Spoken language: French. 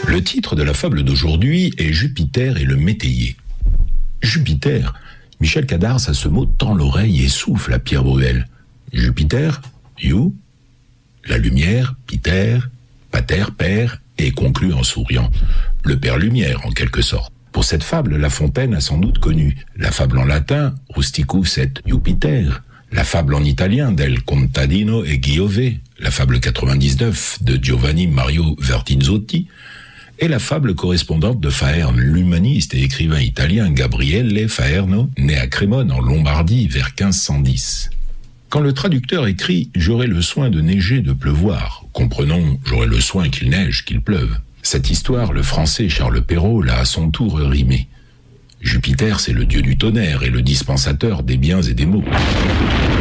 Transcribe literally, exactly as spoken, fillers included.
Le titre de la fable d'aujourd'hui est Jupiter et le métayer. Jupiter, Michel Cadars à ce mot tend l'oreille et souffle à Pierre Bruel. Jupiter, you, la lumière, Peter, pater, père, et conclut en souriant. Le père lumière, en quelque sorte. Pour cette fable, La Fontaine a sans doute connu la fable en latin, Rusticus et Jupiter, la fable en italien d'El Contadino e Giove, la fable quatre-vingt-dix-neuf de Giovanni Mario Vertinzotti, et la fable correspondante de Faerne, l'humaniste et écrivain italien Gabriele Faerno, né à Crémone en Lombardie vers quinze cent dix. Quand le traducteur écrit « J'aurai le soin de neiger, de pleuvoir », comprenons « J'aurai le soin qu'il neige, qu'il pleuve ». Cette histoire, le français Charles Perrault l'a à son tour rimée. Jupiter, c'est le dieu du tonnerre et le dispensateur des biens et des maux.